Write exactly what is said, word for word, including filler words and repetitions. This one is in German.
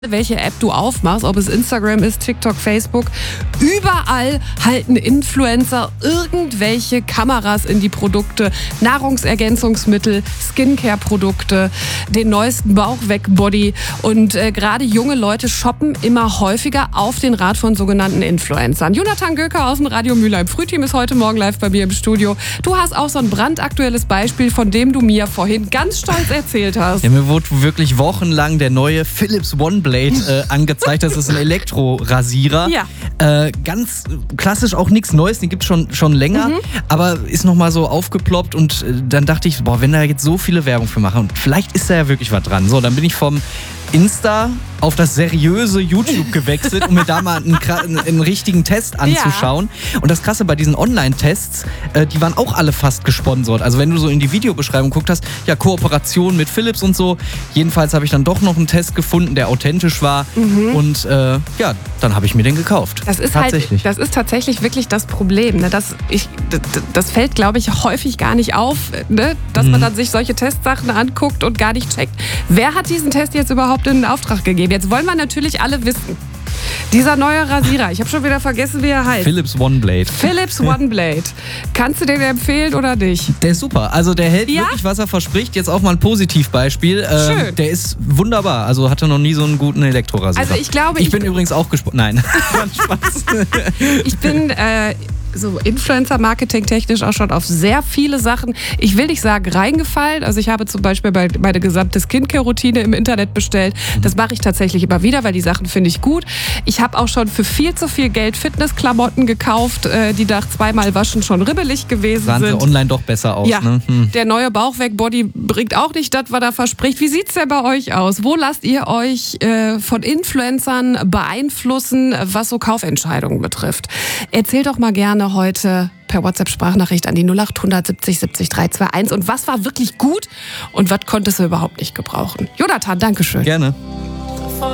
welche App du aufmachst, ob es Instagram ist, TikTok, Facebook, überall halten Influencer irgendwelche Kameras in die Produkte, Nahrungsergänzungsmittel, Skincare-Produkte, den neuesten Bauchweg-Body und äh, gerade junge Leute shoppen immer häufiger auf den Rat von sogenannten Influencern. Jonathan Göker aus dem Radio Mülheim Frühteam ist heute Morgen live bei mir im Studio. Du hast auch so ein brandaktuelles Beispiel, von dem du mir vorhin ganz stolz erzählt hast. Ja, mir wurde wirklich wochenlang der neue Philips OneBlade äh, angezeigt. Das ist ein Elektrorasierer. Ja. Äh, ganz klassisch, auch nichts Neues, den gibt es schon, schon länger, mhm. aber ist nochmal so aufgeploppt und äh, dann dachte ich, boah, wenn da jetzt so viele Werbung für machen, vielleicht ist da ja wirklich was dran. So, dann bin ich vom Insta auf das seriöse YouTube gewechselt, um mir da mal einen, einen, einen richtigen Test anzuschauen. Ja. Und das Krasse bei diesen Online-Tests, äh, die waren auch alle fast gesponsert. Also wenn du so in die Videobeschreibung guckt hast, ja, Kooperation mit Philips und so. Jedenfalls habe ich dann doch noch einen Test gefunden, der authentisch war. Mhm. Und äh, ja, dann habe ich mir den gekauft. Das ist tatsächlich. Halt, das ist tatsächlich wirklich das Problem. Ne? Das, ich, das fällt, glaube ich, häufig gar nicht auf, ne? Dass mhm. man dann sich solche Testsachen anguckt und gar nicht checkt. Wer hat diesen Test jetzt überhaupt in Auftrag gegeben? Jetzt wollen wir natürlich alle wissen. Dieser neue Rasierer, ich habe schon wieder vergessen, wie er heißt. Philips OneBlade. Philips OneBlade. Kannst du den empfehlen oder nicht? Der ist super. Also der hält ja? wirklich, was er verspricht. Jetzt auch mal ein Positivbeispiel. Schön. Ähm, der ist wunderbar. Also hatte noch nie so einen guten Elektrorasierer. Also ich glaube... Ich, ich bin übrigens auch gespannt. Nein. Spaß. Ich bin... Äh, so Influencer-Marketing technisch auch schon auf sehr viele Sachen, ich will nicht sagen reingefallen, also ich habe zum Beispiel meine gesamte Skincare-Routine im Internet bestellt, das mache ich tatsächlich immer wieder, weil die Sachen finde ich gut. Ich habe auch schon für viel zu viel Geld Fitnessklamotten gekauft, die nach zweimal Waschen schon ribbelig gewesen Sahen sind. Sie online doch besser aus. Ja, ne? hm. Der neue Bauchweg-Body bringt auch nicht das, was er verspricht. Wie sieht's denn bei euch aus? Wo lasst ihr euch äh, von Influencern beeinflussen, was so Kaufentscheidungen betrifft? Erzählt doch mal gerne heute per WhatsApp-Sprachnachricht an die null acht siebzig siebzig drei zwei eins. Und was war wirklich gut und was konntest du überhaupt nicht gebrauchen? Jonathan, Dankeschön. Gerne.